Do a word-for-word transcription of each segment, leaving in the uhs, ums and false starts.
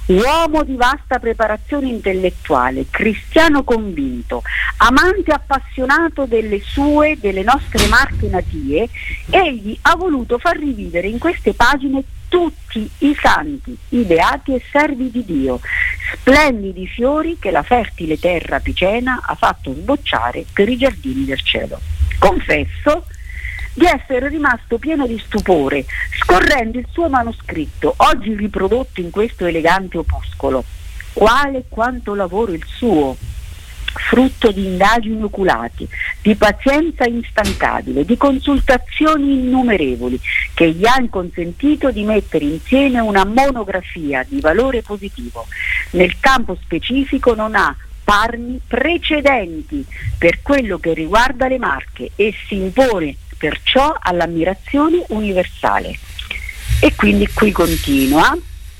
uomo di vasta preparazione intellettuale, cristiano convinto, amante appassionato delle sue, delle nostre Marche natie, egli ha voluto far rivivere in queste pagine tutti i santi, i beati e servi di Dio, splendidi fiori che la fertile terra picena ha fatto sbocciare per i giardini del cielo. Confesso di essere rimasto pieno di stupore scorrendo il suo manoscritto, oggi riprodotto in questo elegante opuscolo. Quale e quanto lavoro il suo, frutto di indagini oculati, di pazienza instancabile, di consultazioni innumerevoli, che gli hanno consentito di mettere insieme una monografia di valore positivo. Nel campo specifico non ha parni precedenti per quello che riguarda le Marche e si impone perciò all'ammirazione universale. E quindi qui continua.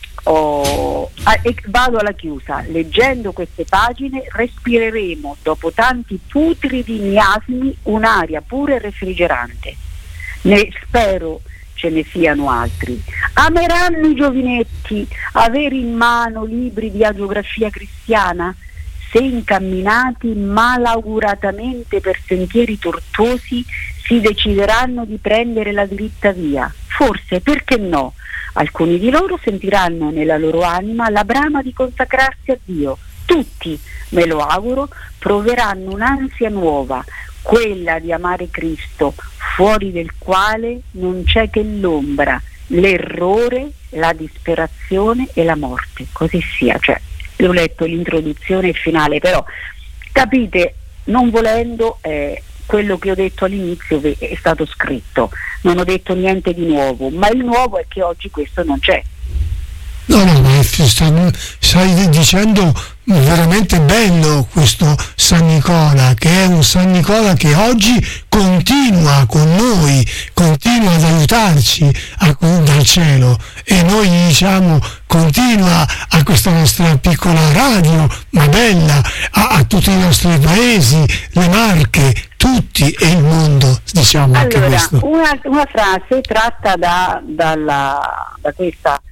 Oh, e vado alla chiusa. Leggendo queste pagine respireremo, dopo tanti putridi miasmi, un'aria pura e refrigerante. Ne spero ce ne siano altri. Ameranno i giovinetti avere in mano libri di agiografia cristiana, se incamminati malauguratamente per sentieri tortuosi si decideranno di prendere la dritta via. Forse, perché no, alcuni di loro sentiranno nella loro anima la brama di consacrarsi a Dio. Tutti, me lo auguro, proveranno un'ansia nuova, quella di amare Cristo, fuori del quale non c'è che l'ombra, l'errore, la disperazione e la morte. Così sia. Cioè, ho letto l'introduzione e il finale, però capite, non volendo, eh, quello che ho detto all'inizio è stato scritto, non ho detto niente di nuovo, ma il nuovo è che oggi questo non c'è. No, no, ma stai, stai dicendo veramente bello questo San Nicola, che è un San Nicola che oggi continua con noi, continua ad aiutarci a, dal cielo, e noi gli diciamo continua a questa nostra piccola radio, ma bella, a, a tutti i nostri paesi, le Marche, tutti e il mondo, diciamo. Allora, anche questo. Una, una frase tratta da, dalla, da questa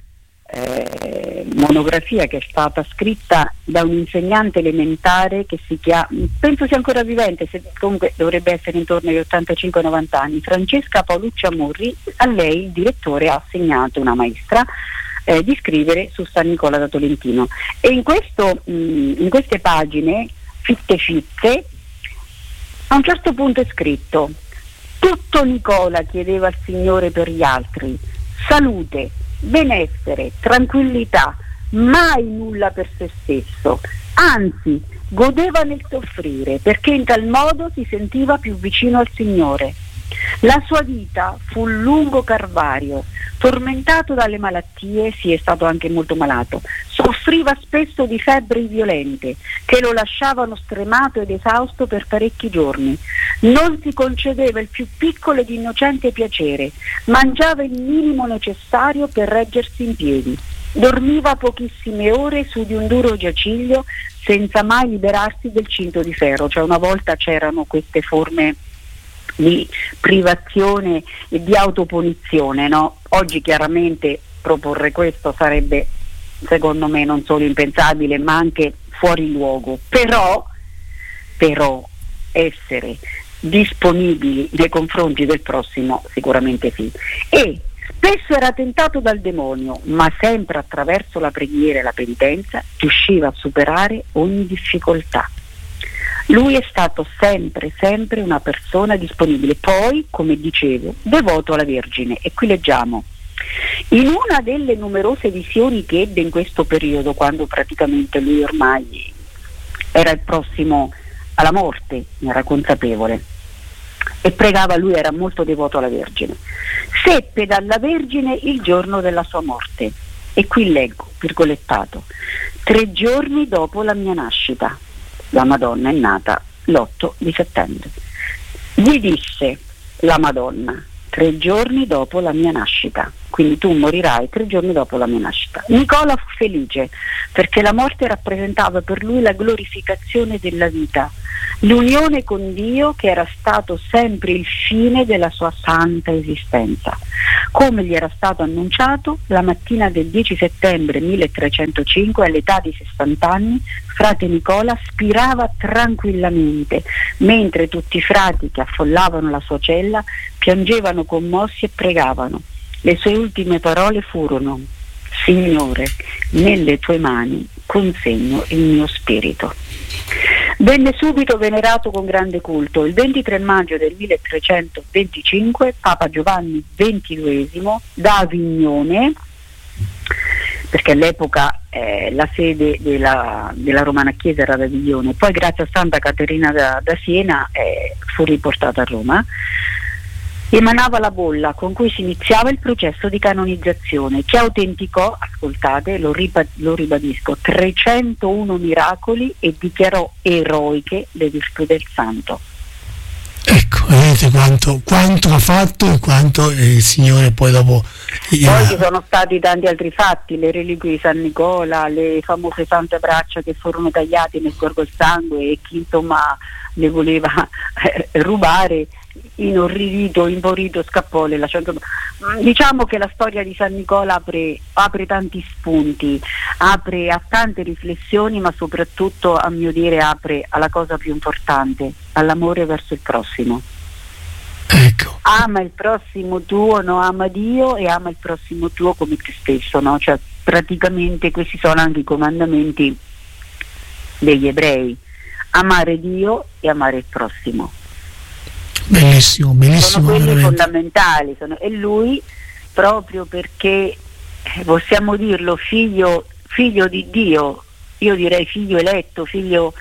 Eh, monografia che è stata scritta da un insegnante elementare che si chiama, penso sia ancora vivente, se, comunque dovrebbe essere intorno agli ottantacinque novanta anni, Francesca Paolucci Amorri. A lei il direttore ha assegnato, una maestra, eh, di scrivere su San Nicola da Tolentino, e in, questo, mh, in queste pagine fitte fitte a un certo punto è scritto: tutto Nicola chiedeva al Signore per gli altri, salute, benessere, tranquillità, mai nulla per se stesso, anzi godeva nel soffrire, perché in tal modo si sentiva più vicino al Signore. La sua vita fu un lungo calvario, tormentato dalle malattie, si è stato anche molto malato, soffriva spesso di febbri violente che lo lasciavano stremato ed esausto per parecchi giorni. Non si concedeva il più piccolo ed innocente piacere, mangiava il minimo necessario per reggersi in piedi, dormiva pochissime ore su di un duro giaciglio senza mai liberarsi del cinto di ferro. Cioè, una volta c'erano queste forme di privazione e di autopunizione, no? Oggi chiaramente proporre questo sarebbe, secondo me, non solo impensabile ma anche fuori luogo, però però essere disponibili nei confronti del prossimo sicuramente sì. E spesso era tentato dal demonio, ma sempre attraverso la preghiera e la penitenza riusciva a superare ogni difficoltà. Lui è stato sempre, sempre una persona disponibile. Poi, come dicevo, devoto alla Vergine. E qui leggiamo: in una delle numerose visioni che ebbe in questo periodo, quando praticamente lui ormai era il prossimo alla morte, ne era consapevole, e pregava, lui era molto devoto alla Vergine, seppe dalla Vergine il giorno della sua morte. E qui leggo, virgolettato: tre giorni dopo la mia nascita. La Madonna è nata l'otto di settembre. Gli disse la Madonna: tre giorni dopo la mia nascita, quindi tu morirai tre giorni dopo la mia nascita. Nicola fu felice perché la morte rappresentava per lui la glorificazione della vita, l'unione con Dio che era stato sempre il fine della sua santa esistenza. Come gli era stato annunciato, la mattina del dieci settembre milletrecentocinque, all'età di sessanta anni, frate Nicola spirava tranquillamente, mentre tutti i frati che affollavano la sua cella piangevano commossi e pregavano. Le sue ultime parole furono: Signore, nelle tue mani consegno il mio spirito. Venne subito venerato con grande culto. Il ventitré maggio del milletrecentoventicinque Papa Giovanni ventiduesimo da Avignone, perché all'epoca eh, la sede della, della Romana Chiesa era ad Avignone, poi grazie a Santa Caterina da, da Siena eh, fu riportata a Roma, emanava la bolla con cui si iniziava il processo di canonizzazione, che autenticò, ascoltate, lo, ripa- lo ribadisco, trecentouno miracoli e dichiarò eroiche le virtù del santo. Ecco, vedete quanto, quanto ha fatto e quanto il Signore poi dopo... Poi ci sono stati tanti altri fatti, le reliquie di San Nicola, le famose sante braccia che furono tagliate nel corpo il sangue e chi insomma le voleva eh, rubare, inorridito, impaurito, scappò. Le lasciò. Diciamo che la storia di San Nicola apre, apre tanti spunti, apre a tante riflessioni, ma soprattutto, a mio dire, apre alla cosa più importante, all'amore verso il prossimo. Ecco. Ama il prossimo tuo, no? Ama Dio e ama il prossimo tuo come te stesso, no? Cioè, praticamente questi sono anche i comandamenti degli ebrei: amare Dio e amare il prossimo. Bellissimo, bellissimo. Sono quelli veramente fondamentali, sono, e lui, proprio perché eh, possiamo dirlo figlio, figlio di Dio, io direi figlio eletto, figlio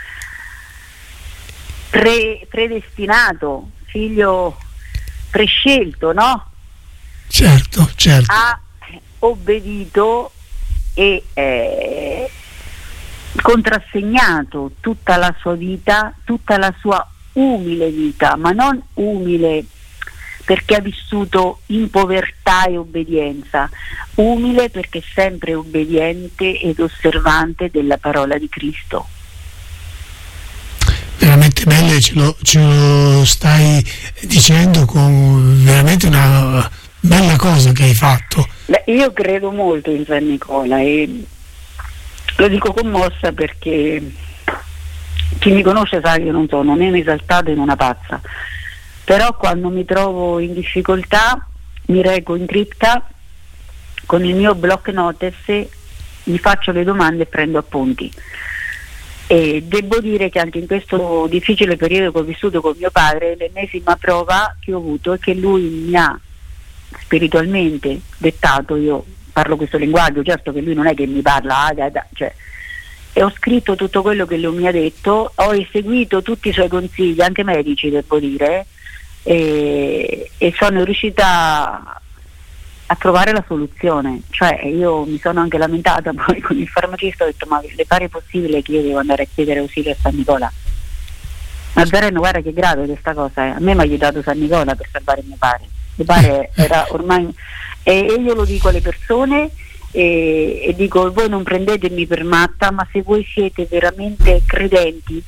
pre, predestinato, figlio prescelto, no? Certo, certo. Ha obbedito e eh, contrassegnato tutta la sua vita, tutta la sua umile vita, ma non umile perché ha vissuto in povertà e obbedienza, umile perché sempre obbediente ed osservante della parola di Cristo. Veramente bello, ce lo, ce lo stai dicendo con veramente una bella cosa che hai fatto. Beh, io credo molto in San Nicola e lo dico commossa perché chi mi conosce sa che io non sono né un'esaltata né una pazza, però quando mi trovo in difficoltà mi reco in cripta con il mio block notice, mi faccio le domande e prendo appunti. E devo dire che anche in questo difficile periodo che ho vissuto con mio padre, l'ennesima prova che ho avuto è che lui mi ha spiritualmente dettato, io parlo questo linguaggio, certo che lui non è che mi parla, ah, da, da, cioè, e ho scritto tutto quello che lui mi ha detto, ho eseguito tutti i suoi consigli, anche medici devo dire, e, e sono riuscita a trovare la soluzione. Cioè io mi sono anche lamentata poi con il farmacista, ho detto ma le pare possibile che io devo andare a chiedere ausilio a San Nicola? Ma Zareno, guarda che grave questa cosa è. A me mi ha aiutato San Nicola per salvare mio padre, mio padre era ormai, e, e io lo dico alle persone e, e dico: voi non prendetemi per matta, ma se voi siete veramente credenti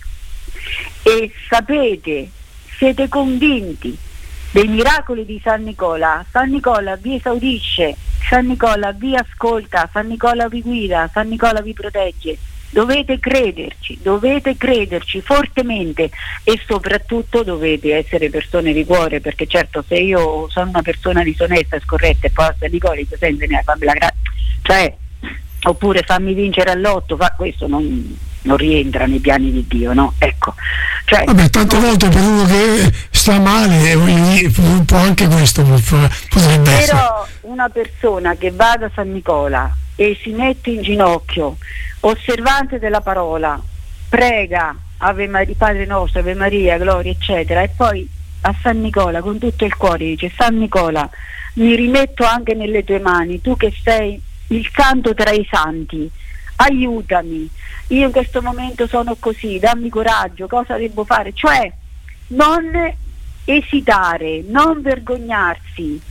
e sapete, siete convinti dei miracoli di San Nicola, San Nicola vi esaudisce, San Nicola vi ascolta, San Nicola vi guida, San Nicola vi protegge, dovete crederci, dovete crederci fortemente e soprattutto dovete essere persone di cuore, perché certo se io sono una persona disonesta e scorretta e poi a San Nicola dico sempre fammi la grazia, cioè, oppure fammi vincere all'otto, fa, questo non, non rientra nei piani di Dio, no? Ecco. Cioè, vabbè, tante no, volte per uno che sta male un po' anche questo potrebbe essere. Però una persona che va da San Nicola e si mette in ginocchio, osservante della parola, prega Ave Maria, Padre nostro, Ave Maria, gloria eccetera, e poi a San Nicola con tutto il cuore dice: San Nicola, mi rimetto anche nelle tue mani, tu che sei il santo tra i santi, aiutami, io in questo momento sono così, dammi coraggio, cosa devo fare? Cioè non esitare, non vergognarsi,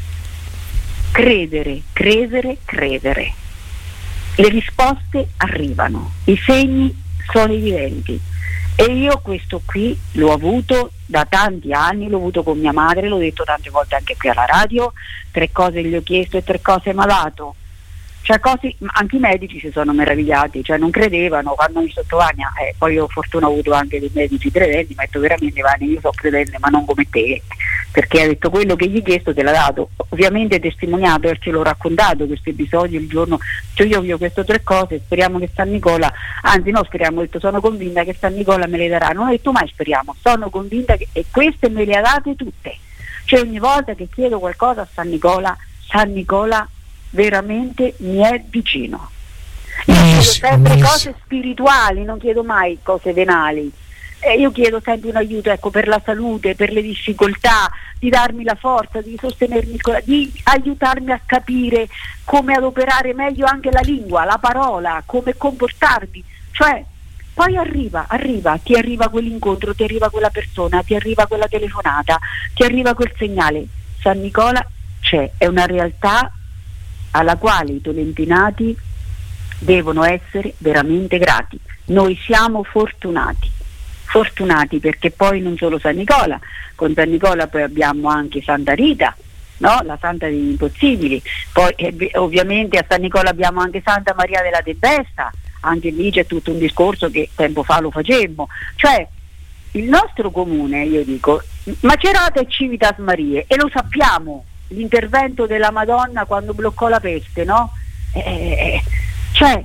credere, credere, credere. Le risposte arrivano, i segni sono evidenti e io questo qui l'ho avuto da tanti anni, l'ho avuto con mia madre, l'ho detto tante volte anche qui alla radio, tre cose gli ho chiesto e tre cose mi ha dato. Cioè cose, anche i medici si sono meravigliati, cioè non credevano quando mi sotto Vania, eh, poi ho fortuna avuto anche dei medici credenti, ma ho detto veramente Vania, io so credente ma non come te, perché ha detto quello che gli hai chiesto te l'ha dato. Ovviamente testimoniato e ce l'ho raccontato questo episodio il giorno, cioè io vi ho chiesto tre cose, speriamo che San Nicola, anzi no speriamo, ho detto sono convinta che San Nicola me le darà, non ho detto mai speriamo, sono convinta che, e queste me le ha date tutte, cioè ogni volta che chiedo qualcosa a San Nicola, San Nicola veramente mi è vicino. Io chiedo sempre cose spirituali, non chiedo mai cose venali, eh, io chiedo sempre un aiuto, ecco, per la salute, per le difficoltà, di darmi la forza, di sostenermi, di aiutarmi a capire come adoperare meglio anche la lingua, la parola, come comportarmi, cioè poi arriva, arriva, ti arriva quell'incontro, ti arriva quella persona, ti arriva quella telefonata, ti arriva quel segnale. San Nicola c'è, è una realtà alla quale i tolentinati devono essere veramente grati. Noi siamo fortunati, fortunati perché poi non solo San Nicola, con San Nicola poi abbiamo anche Santa Rita, no? La Santa degli Impossibili, poi eh, ovviamente a San Nicola abbiamo anche Santa Maria della Tempesta, anche lì c'è tutto un discorso che tempo fa lo facemmo, cioè il nostro comune, io dico, Macerata e Civitas Marie, e lo sappiamo, l'intervento della Madonna quando bloccò la peste, no? Eh, cioè,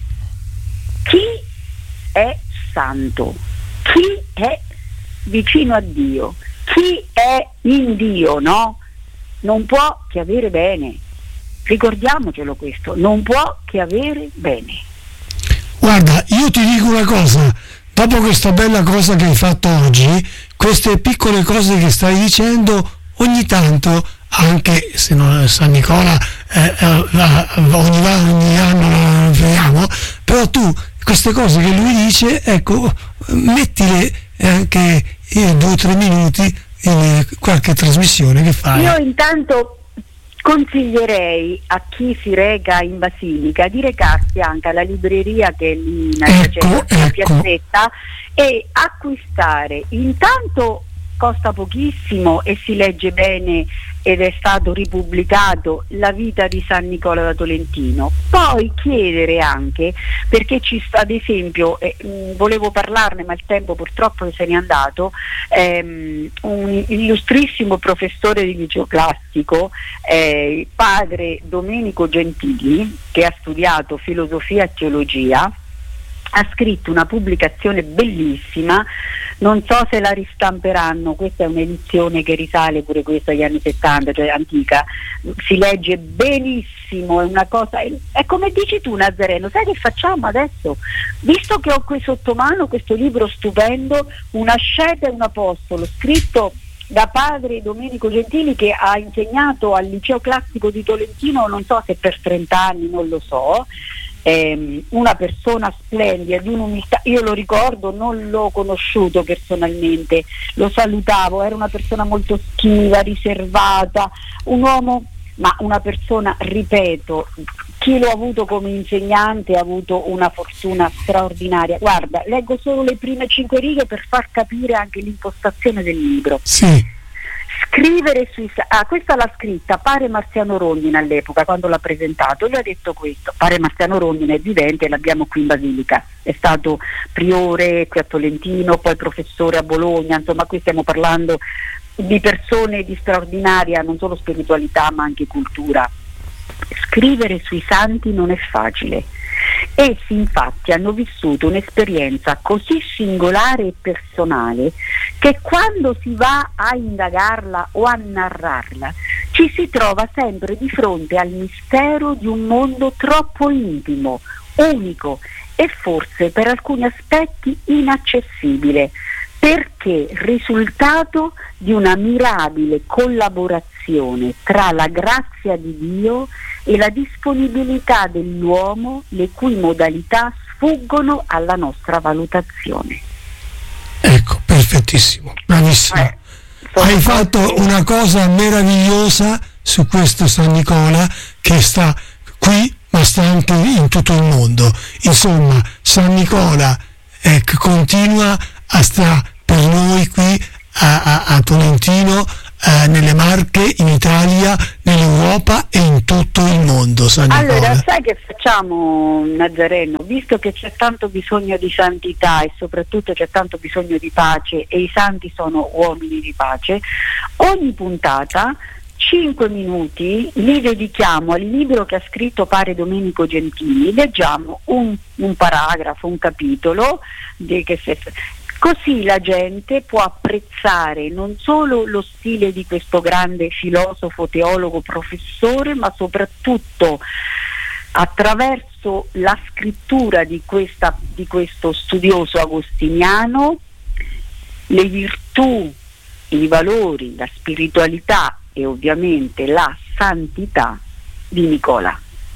chi è santo? Chi è vicino a Dio? Chi è in Dio, no? Non può che avere bene. Ricordiamocelo questo, non può che avere bene. Guarda, io ti dico una cosa, dopo questa bella cosa che hai fatto oggi, queste piccole cose che stai dicendo, ogni tanto, anche se non San Nicola eh, eh, ogni, ogni anno lo vediamo, però tu queste cose che lui dice, ecco, mettile anche in due o tre minuti in qualche trasmissione che fai. Io intanto consiglierei a chi si reca in Basilica di recarsi anche alla libreria che è lì in ecco, ecco. piazzetta e acquistare, intanto costa pochissimo e si legge bene ed è stato ripubblicato, La vita di San Nicola da Tolentino. Poi chiedere anche, perché ci sta, ad esempio, eh, mh, volevo parlarne ma il tempo purtroppo se n'è andato, ehm, un illustrissimo professore di liceo classico, eh, padre Domenico Gentili, che ha studiato filosofia e teologia, ha scritto una pubblicazione bellissima, non so se la ristamperanno, questa è un'edizione che risale pure questa agli anni settanta, cioè antica, si legge benissimo, è una cosa, è come dici tu Nazareno, sai che facciamo adesso? Visto che ho qui sotto mano questo libro stupendo, Una asceta e un apostolo, scritto da padre Domenico Gentili, che ha insegnato al liceo classico di Tolentino, non so se per trenta anni, non lo so, Eh, una persona splendida, di un'umiltà, io lo ricordo, non l'ho conosciuto personalmente, lo salutavo, era una persona molto schiva, riservata, un uomo, ma una persona, ripeto, chi lo ha avuto come insegnante ha avuto una fortuna straordinaria. Guarda, leggo solo le prime cinque righe per far capire anche l'impostazione del libro. Sì. Scrivere sui ah, questa l'ha scritta Pare Marziano Rondine all'epoca quando l'ha presentato, lui ha detto questo. Pare Marziano Rondine è vivente, l'abbiamo qui in Basilica, è stato priore qui a Tolentino, poi professore a Bologna, insomma qui stiamo parlando di persone di straordinaria non solo spiritualità ma anche cultura. Scrivere sui santi non è facile. Essi infatti hanno vissuto un'esperienza così singolare e personale che quando si va a indagarla o a narrarla ci si trova sempre di fronte al mistero di un mondo troppo intimo, unico e forse per alcuni aspetti inaccessibile, perché risultato di una mirabile collaborazione tra la grazia di Dio e la disponibilità dell'uomo, le cui modalità sfuggono alla nostra valutazione. Ecco, perfettissimo, bravissimo. Eh, Hai fatto una cosa meravigliosa su questo San Nicola che sta qui ma sta anche in tutto il mondo. Insomma, San Nicola eh, continua a stare per noi qui a, a, a Tolentino, eh, nelle Marche, in Italia, nell'Europa e in tutto il mondo. San Nicola. Allora, sai che facciamo, Nazareno? Visto che c'è tanto bisogno di santità e soprattutto c'è tanto bisogno di pace, e i santi sono uomini di pace, ogni puntata cinque minuti li dedichiamo al libro che ha scritto Padre Domenico Gentili. Leggiamo un, un paragrafo, un capitolo di, che se, così la gente può apprezzare non solo lo stile di questo grande filosofo, teologo, professore, ma soprattutto attraverso la scrittura di, questa, di questo studioso agostiniano le virtù, i valori, la spiritualità e ovviamente la santità di Nicola.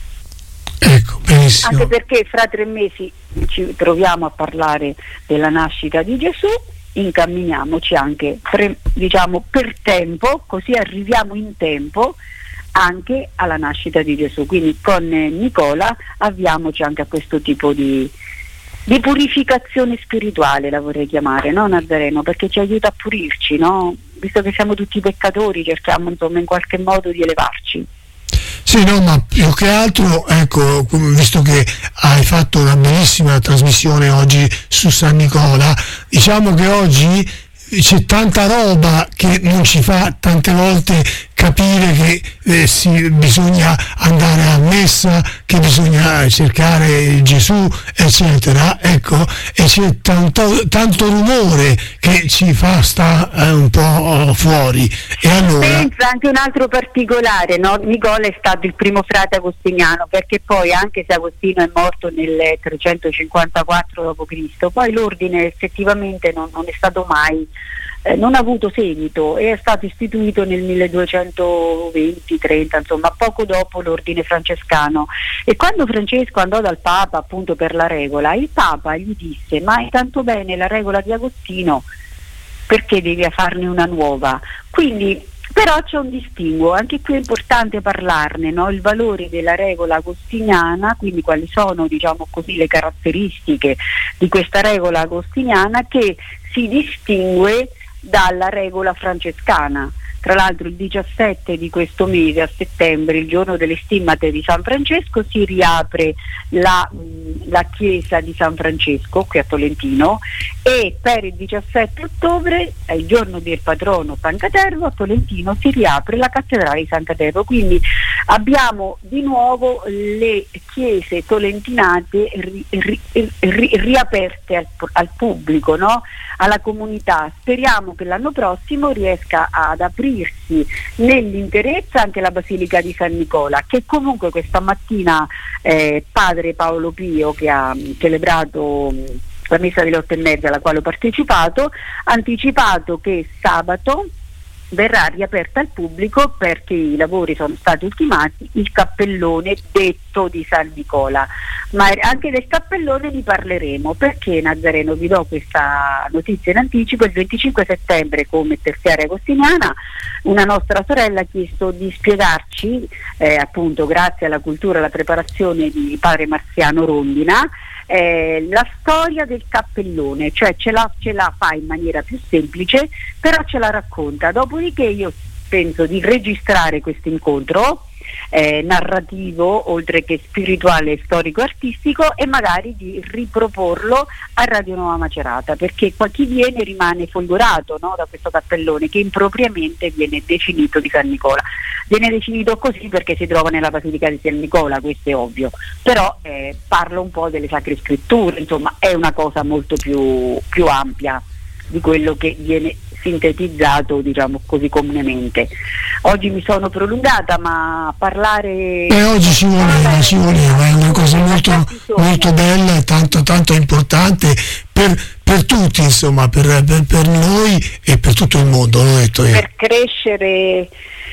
Ecco, benissimo. Anche perché fra tre mesi ci troviamo a parlare della nascita di Gesù, incamminiamoci anche pre, diciamo per tempo, così arriviamo in tempo anche alla nascita di Gesù. Quindi con Nicola avviamoci anche a questo tipo di, di purificazione spirituale, la vorrei chiamare, no, Nazareno? Perché ci aiuta a pulirci, no? Visto che siamo tutti peccatori, cerchiamo insomma in qualche modo di elevarci. Sì, no, ma più che altro, ecco, visto che hai fatto una bellissima trasmissione oggi su San Nicola, diciamo che oggi c'è tanta roba che non ci fa tante volte capire che eh, si, bisogna andare a messa, che bisogna cercare Gesù, eccetera, ecco, e c'è tanto, tanto rumore che ci fa sta eh, un po' fuori. E allora pensa anche un altro particolare, no? Nicola è stato il primo frate agostiniano, perché poi anche se Agostino è morto nel trecentocinquantaquattro dopo Cristo, poi l'ordine effettivamente non, non è stato mai Eh, non ha avuto seguito e è stato istituito nel milleduecentoventi trenta, insomma poco dopo l'ordine francescano. E quando Francesco andò dal Papa appunto per la regola, il Papa gli disse: ma è tanto bene la regola di Agostino, perché devi farne una nuova? Quindi però c'è un distinguo, anche qui è importante parlarne, no? Il valore della regola agostiniana, quindi quali sono, diciamo così, le caratteristiche di questa regola agostiniana che si distingue dalla regola francescana. Tra l'altro il diciassette di questo mese, a settembre, il giorno delle stimmate di San Francesco, si riapre la, la chiesa di San Francesco qui a Tolentino, e per il diciassette ottobre, il giorno del patrono San Catervo, a Tolentino si riapre la cattedrale di San Catervo. Quindi abbiamo di nuovo le chiese tolentinate ri, ri, ri, riaperte al, al pubblico, no? Alla comunità. Speriamo che l'anno prossimo riesca ad aprirsi nell'interezza anche la Basilica di San Nicola, che comunque questa mattina eh, padre Paolo Pio, che ha celebrato mh, la messa delle otto e mezza alla quale ho partecipato, ha anticipato che sabato verrà riaperta al pubblico, perché i lavori sono stati ultimati, il cappellone detto di San Nicola. Ma anche del cappellone ne parleremo, perché, Nazareno, vi do questa notizia in anticipo: il venticinque settembre, come terziaria agostiniana, una nostra sorella ha chiesto di spiegarci, eh, appunto grazie alla cultura e alla preparazione di padre Marziano Rondina, Eh, la storia del cappellone, cioè ce la, ce la fa in maniera più semplice, però ce la racconta. Dopodiché io penso di registrare questo incontro eh, narrativo, oltre che spirituale, storico, artistico, e magari di riproporlo a Radio Nuova Macerata, perché qua chi viene rimane folgorato, no, da questo cappellone che impropriamente viene definito di San Nicola. Viene definito così perché si trova nella Basilica di San Nicola, questo è ovvio, però eh, parla un po' delle Sacre Scritture, insomma è una cosa molto più, più ampia di quello che viene sintetizzato, diciamo così, comunemente. Oggi mi sono prolungata, ma parlare... E oggi ci voleva, ci voleva, è una cosa molto, molto bella e tanto, tanto importante per, per tutti, insomma, per, per, per noi e per tutto il mondo, l'ho detto io. Per crescere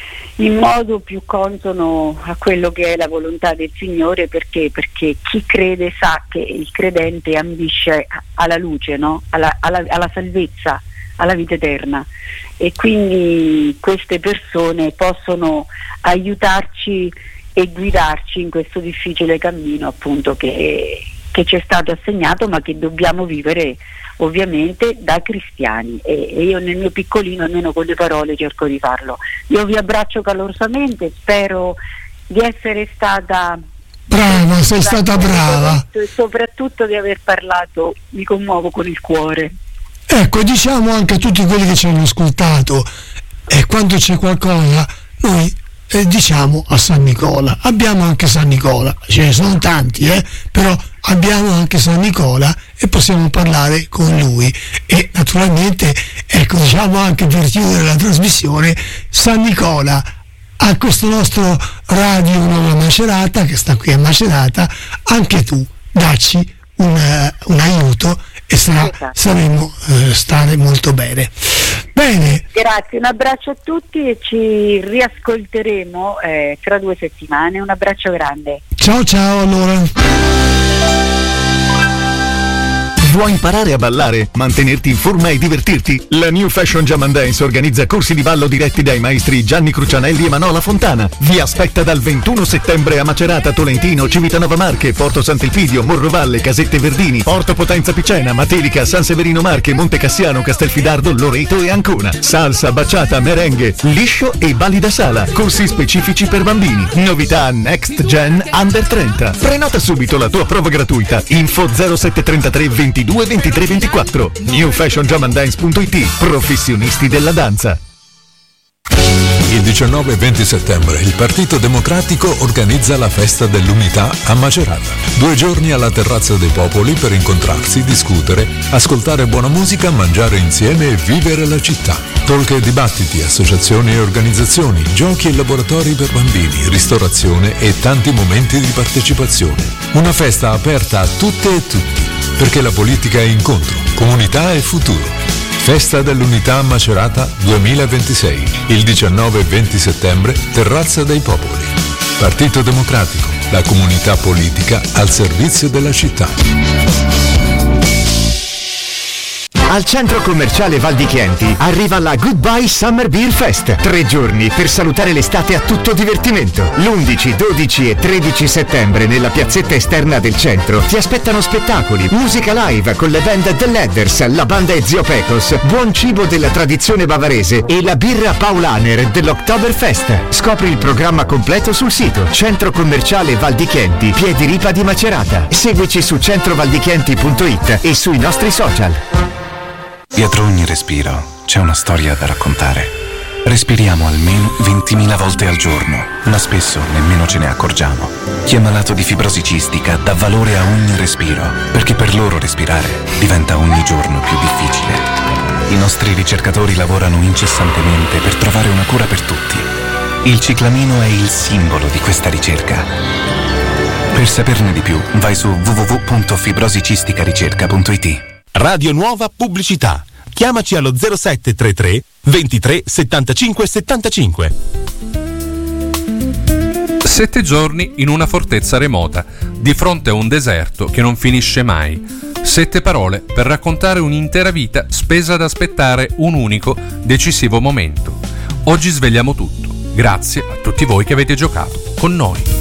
in modo più consono a quello che è la volontà del Signore, perché perché chi crede sa che il credente ambisce alla luce, no? alla, alla, alla salvezza, alla vita eterna, e quindi queste persone possono aiutarci e guidarci in questo difficile cammino, appunto, che, che ci è stato assegnato, ma che dobbiamo vivere ovviamente da cristiani, e, e io nel mio piccolino almeno con le parole cerco di farlo. Io vi abbraccio calorosamente, spero di essere stata brava, sei stata brava, e soprattutto di aver parlato, mi commuovo con il cuore. Ecco, diciamo anche a tutti quelli che ci hanno ascoltato, e eh, quando c'è qualcosa noi eh, diciamo a San Nicola, abbiamo anche San Nicola, ce ne sono tanti, eh, però abbiamo anche San Nicola e possiamo parlare con lui. E naturalmente, ecco, diciamo anche per chiudere la trasmissione, San Nicola a questo nostro Radio Nuova Macerata, che sta qui a Macerata, anche tu dacci un, uh, un aiuto e sarà, esatto. saremo uh, stare molto bene. Bene. Grazie, un abbraccio a tutti e ci riascolteremo eh, tra due settimane. Un abbraccio grande. Ciao ciao allora. Vuoi imparare a ballare, mantenerti in forma e divertirti? La New Fashion Jam and Dance organizza corsi di ballo diretti dai maestri Gianni Crucianelli e Manola Fontana. Vi aspetta dal ventuno settembre a Macerata, Tolentino, Civitanova Marche, Porto Sant'Elpidio, Morrovalle, Casette Verdini, Porto Potenza Picena, Matelica, San Severino Marche, Monte Cassiano, Castelfidardo, Loreto e Ancona. Salsa, baciata, merengue, liscio e balli da sala. Corsi specifici per bambini. Novità Next Gen Under trenta. Prenota subito la tua prova gratuita. Info zero sette trentatré ventidue ventitré ventiquattro. new fashion jam and dance punto it. Professionisti della danza. Il diciannove e venti settembre il Partito Democratico organizza la Festa dell'Unità a Macerata. Due giorni alla Terrazza dei Popoli per incontrarsi, discutere, ascoltare buona musica, mangiare insieme e vivere la città. Talk e dibattiti, associazioni e organizzazioni, giochi e laboratori per bambini, ristorazione e tanti momenti di partecipazione. Una festa aperta a tutte e tutti, perché la politica è incontro, comunità e futuro. Festa dell'Unità a Macerata duemilaventisei, il diciannove e venti settembre, Terrazza dei Popoli. Partito Democratico, la comunità politica al servizio della città. Al centro commerciale Val di Chienti arriva la Goodbye Summer Beer Fest. Tre giorni per salutare l'estate a tutto divertimento. l'undici, dodici e tredici settembre nella piazzetta esterna del centro ti aspettano spettacoli, musica live con le band The Ladders, la banda Ezio Pecos, buon cibo della tradizione bavarese e la birra Paulaner dell'Oktoberfest. Scopri il programma completo sul sito Centro Commerciale Val di Chienti, Piedi Ripa di Macerata. Seguici su centrovaldichienti punto it e sui nostri social. Dietro ogni respiro c'è una storia da raccontare. Respiriamo almeno ventimila volte al giorno, ma spesso nemmeno ce ne accorgiamo. Chi è malato di fibrosi cistica dà valore a ogni respiro, perché per loro respirare diventa ogni giorno più difficile. I nostri ricercatori lavorano incessantemente per trovare una cura per tutti. Il ciclamino è il simbolo di questa ricerca. Per saperne di più, vai su w w w punto fibrosicisticaricerca punto it. Radio Nuova Pubblicità. Chiamaci allo zero sette trentatré ventitré settantacinque settantacinque. Sette giorni in una fortezza remota, di fronte a un deserto che non finisce mai. Sette parole per raccontare un'intera vita spesa ad aspettare un unico, decisivo momento. Oggi svegliamo tutto. Grazie a tutti voi che avete giocato con noi.